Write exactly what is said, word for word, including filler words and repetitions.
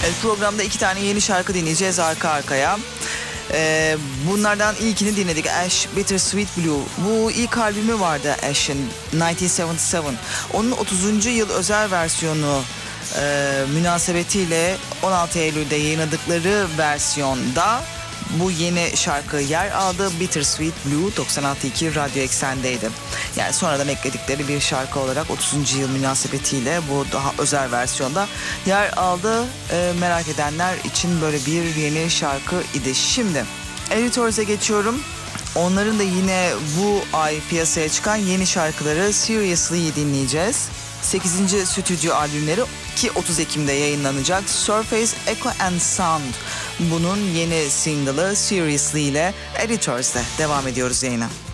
Evet, programda iki tane yeni şarkı dinleyeceğiz arka arkaya. Ee, bunlardan ilkini dinledik, Ash Bittersweet Blue. Bu ilk albümü vardı Ash'in, bin dokuz yüz yetmiş yedi. Onun otuzuncu yıl özel versiyonu e, münasebetiyle on altı Eylül'de yayınladıkları versiyonda bu yeni şarkı yer aldı. Bittersweet Blue doksan altı nokta iki Radyo Eksen'deydi. Yani sonradan ekledikleri bir şarkı olarak otuzuncu yıl münasebetiyle bu daha özel versiyonda yer aldı. E, merak edenler için böyle bir yeni şarkı idi. Şimdi Editors'e geçiyorum. Onların da yine bu ay piyasaya çıkan yeni şarkıları Seriously'yi dinleyeceğiz. sekizinci stüdyo albümleri ki otuz Ekim'de yayınlanacak. Surface, Echo and Sound. Bunun yeni single'ı Seriously ile Editors'te devam ediyoruz yayına.